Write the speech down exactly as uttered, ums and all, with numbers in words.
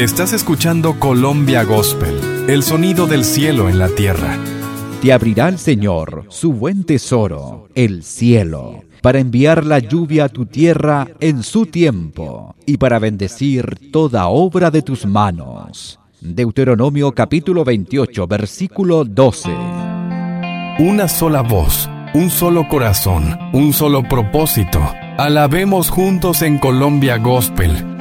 Estás escuchando Colombia Gospel, el sonido del cielo en la tierra. Te abrirá el Señor su buen tesoro, el cielo, para enviar la lluvia a tu tierra en su tiempo y para bendecir toda obra de tus manos. Deuteronomio capítulo veintiocho, versículo doce. Una sola voz, un solo corazón, un solo propósito. Alabemos juntos en Colombia Gospel,